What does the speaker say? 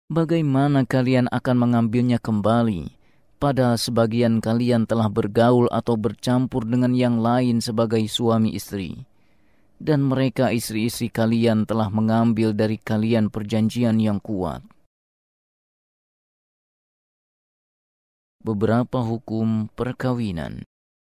Bagaimana kalian akan mengambilnya kembali? Padahal sebagian kalian telah bergaul atau bercampur dengan yang lain sebagai suami istri. Dan mereka istri-istri kalian telah mengambil dari kalian perjanjian yang kuat. Beberapa hukum perkawinan.